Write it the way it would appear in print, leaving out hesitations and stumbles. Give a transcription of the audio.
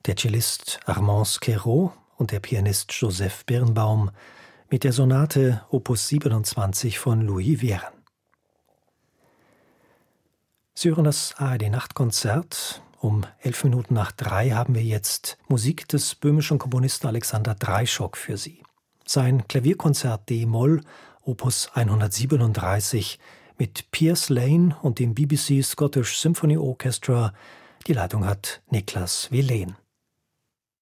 der Cellist Armand Squerot und der Pianist Joseph Birnbaum mit der Sonate Opus 27 von Louis Vierne. Sie hören das ARD-Nachtkonzert. Um 3:11 haben wir jetzt Musik des böhmischen Komponisten Alexander Dreischock für Sie. Sein Klavierkonzert D-Moll, Opus 137, mit Piers Lane und dem BBC Scottish Symphony Orchestra. Die Leitung hat Niklas Wilén.